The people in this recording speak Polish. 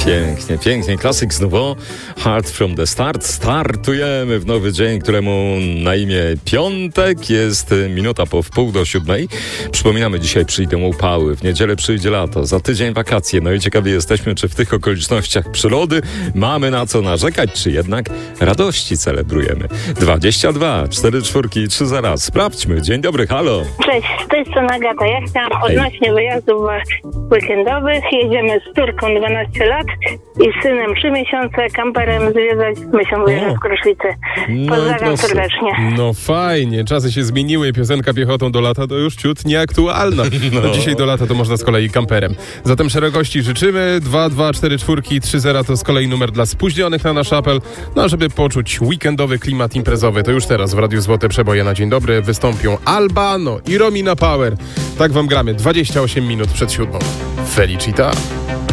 Pięknie, pięknie. Klasyk znowu. Heart from the start. Startujemy w nowy dzień, któremu na imię piątek. Jest minuta po 6:30. Przypominamy, dzisiaj przyjdą upały. W niedzielę przyjdzie lato. Za tydzień wakacje. No i ciekawi jesteśmy, czy w tych okolicznościach przyrody mamy na co narzekać, czy jednak radości celebrujemy. 22 44 30. Sprawdźmy. Dzień dobry, halo. Cześć, to jest strona Agata. Ja chciałam odnośnie wyjazdów weekendowych. Jedziemy z córką 12 lat i z synem 3 miesiące kamperem zwiedzać Myślą Wyjeżdżać w Kruszwicy. Pozdrawiam serdecznie. No fajnie, czasy się zmieniły, piosenka piechotą do lata to już ciut nieaktualna. No dzisiaj do lata to można z kolei kamperem. Zatem szerokości życzymy. 2244 30 to z kolei numer dla spóźnionych na nasz apel. No a żeby poczuć weekendowy klimat imprezowy, to już teraz w Radiu Złote Przeboje na dzień dobry wystąpią Albano i Romina Power. Tak wam gramy 28 minut przed 7. Felicita.